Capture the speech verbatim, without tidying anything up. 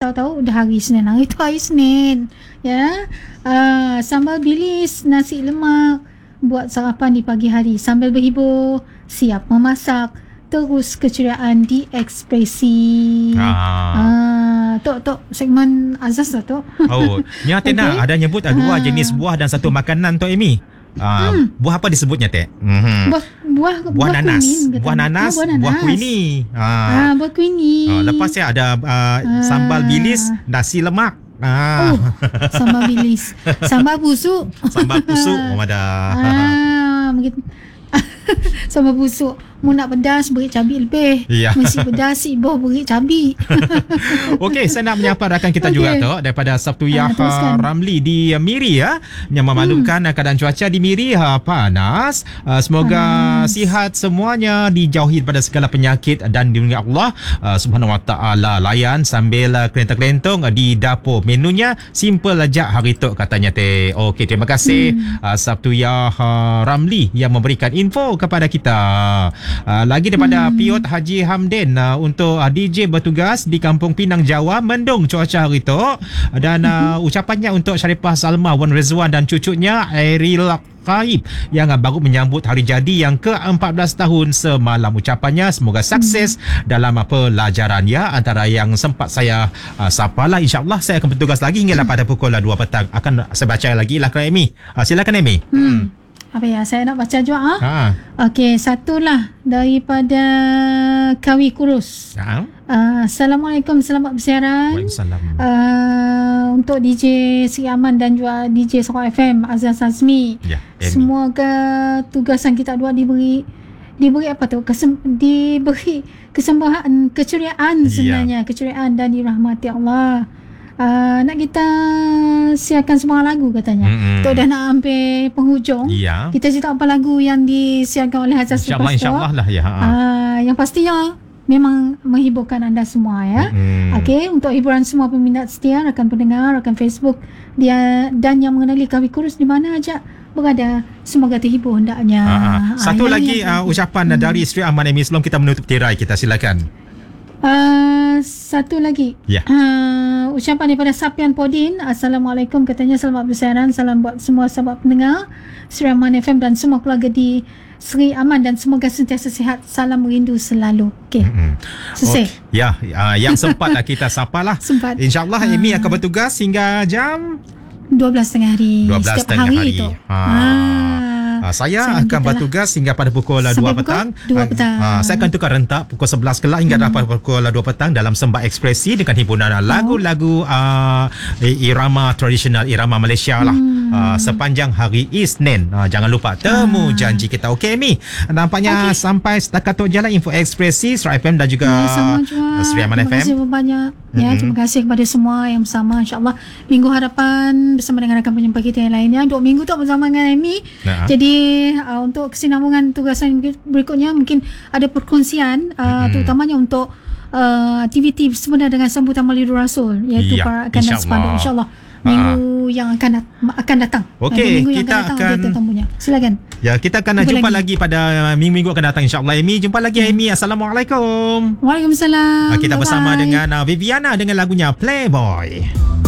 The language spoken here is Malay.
tahu-tahu dah hari Senin. Hari tu hari Senin. Ya. Uh, sambal bilis, nasi lemak buat sarapan di pagi hari sambil berhibur, siap memasak. Terus keceriaan diekspresi. Ah. Ah, tok tok segmen Azaz lah tok. Oh, Nya Tena okay. ada nyebut ah, dua ah. jenis buah dan satu makanan Tok Amy. Ah, hmm. buah apa disebutnya Tek? Mm-hmm. Buah buah buah, buah nanas, kuning, buah nanas, buah nanas, buah kuini. Ah, ah buah kuini. Ah, lepas ya ada uh, sambal bilis, nasi lemak. Ah. Oh, sambal bilis, sambal busuk. Sambal busuk, oh ada. Ah, mungkin sambal busuk. Mu nak pedas beri cabai lebih. Ya. Mesti pedas ibu beri cabai. Okey, saya nak menyapa rakan kita okay. juga tu daripada Sabtu Yah uh, Ramli di uh, Miri ya. Yang memaklumkan hmm. keadaan cuaca di Miri uh, panas. Uh, semoga panas. Sihat semuanya, dijauhi daripada segala penyakit dan dilindungi Allah uh, Subhanahu Wa Taala. Layan sambil uh, kelentong-kelentong uh, di dapur. Menunya simple aja hari tu katanya teh. Okey, terima kasih hmm. uh, Sabtu Yah uh, Ramli yang memberikan info kepada kita. Uh, lagi daripada hmm. Piot Haji Hamdin uh, untuk uh, D J bertugas di Kampung Pinang Jawa, mendung cuaca hari tu, dan uh, ucapannya untuk Syarifah Salma Wan Rizwan dan cucunya Airil Qaib yang uh, baru menyambut hari jadi yang ke empat belas tahun semalam. Ucapannya semoga sukses hmm. dalam uh, pelajaran ya. Antara yang sempat saya uh, sapa lah, insyaAllah saya akan bertugas lagi hingga pada pukul uh, dua petang. Akan saya baca lagi lah Kak Amy. Uh, silakan Amy. Hmm. hmm. Apa ya, saya nak baca juga ah. Ha. Okey, satulah daripada Kawi Kurus. Ha. Uh, Assalamualaikum, selamat bersiaran. Waalaikumsalam. Uh, untuk D J Sri Aman dan juga D J Sokong F M Azaz Azmi. Ya, semoga tugasan kita dua diberi diberi apa tu? Kesem, diberi kesembuhan, keceriaan sebenarnya, ya. Keceriaan dan dirahmati Allah. Uh, nak kita siarkan semua lagu katanya. Mm-hmm. Tok dah nak hampir penghujung. Yeah. Kita cerita apa lagu yang disiarkan oleh Azaz InsyaAllah, insyaAllah lah ya. Uh, yang pastinya memang menghiburkan anda semua ya. Mm-hmm. Okey, untuk hiburan semua peminat setia, rakan pendengar, rakan Facebook dia dan yang mengenali Kawi Kurus di mana aja berada, semoga terhibur hendaknya. Uh, satu uh, lagi uh, ucapan hmm. dari Sri Ahmad Amy sebelum kita menutup tirai kita, silakan. Uh, satu lagi yeah. uh, ucapan daripada Sapian Podin. Assalamualaikum katanya, selamat bersiaran, salam buat semua sahabat pendengar Sri Aman F M dan semua keluarga di Sri Aman dan semoga sentiasa sihat, salam rindu selalu. Okey, mm-hmm. selesai okay. Ya, uh, yang sempat lah kita sapa lah. Sempat. InsyaAllah uh, Amy akan bertugas hingga jam dua belas tengah hari dua belas setiap hari, hari. Tu ha. Ah. Uh, saya Sampai akan bertugas lah. hingga pada pukul dua petang. dua petang. Uh, saya akan tukar rentak pukul sebelas kelak hingga hmm. pada pukul dua petang dalam Sembah Ekspresi dengan himpunan oh. lagu-lagu uh, irama tradisional, irama Malaysia lah. Hmm. Uh, sepanjang hari Isnin. Uh, jangan lupa temu ah. janji kita. Okey Amy. Nampaknya okay. sampai setakat tu je lah info Ekspresi Sri F M dan juga ya, Sri Aman F M. Terima kasih banyak. Ya, mm-hmm. terima kasih kepada semua yang bersama. InsyaAllah minggu hadapan bersama dengan rakan penyempat kita yang lainnya. Dua minggu tu bersama dengan Amy. Nah. Jadi uh, untuk kesinambungan tugasan berikutnya mungkin ada perkongsian uh, mm-hmm. terutamanya untuk uh, aktiviti sebenar dengan sambutan Maulidur Rasul, iaitu ya, para akan sepanduk insyaAllah minggu uh. yang akan dat- akan datang. Okey, minggu kita yang akan, akan tetamunya. Silakan. Ya, kita akan jumpa, jumpa lagi. lagi pada minggu-minggu akan datang insyaAllah. Amy, jumpa lagi hmm. Amy. Assalamualaikum. Waalaikumsalam. Kita Bye-bye. bersama dengan uh, Viviana dengan lagunya Playboy.